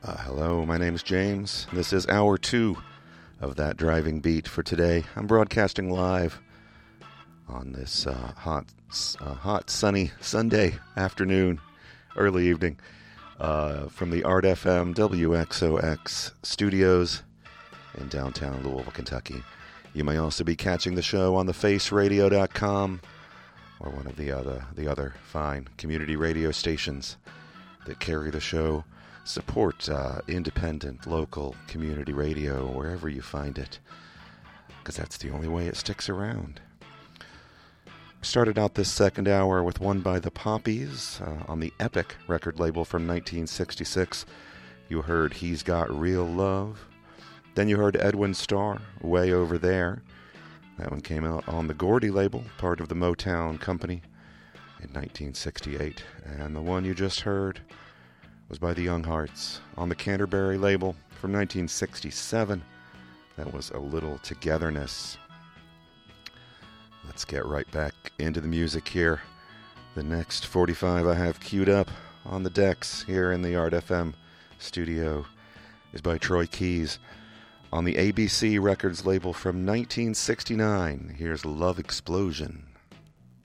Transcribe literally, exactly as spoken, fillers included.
Uh, hello, my name is James. This is hour two of That Driving Beat for today. I'm broadcasting live on this uh, hot, uh, hot, sunny Sunday afternoon, early evening, uh, from the Art F M W X O X studios in downtown Louisville, Kentucky. You may also be catching the show on the face radio dot com or one of the other the other fine community radio stations that carry the show. Support uh, independent, local community radio wherever you find it, because that's the only way it sticks around. Started out this second hour with one by the Poppies uh, on the Epic record label from nineteen sixty-six. You heard He's Got Real Love. Then you heard Edwin Starr, Way Over There. That one came out on the Gordy label, part of the Motown Company, in nineteen sixty-eight. And the one you just heard was by the Young Hearts on the Canterbury label from nineteen sixty-seven. That was A Little Togetherness. Let's get right back into the music here. The next forty-five I have queued up on the decks here in the Art F M studio is by Troy Keys on the A B C Records label from nineteen sixty-nine. Here's Love Explosion.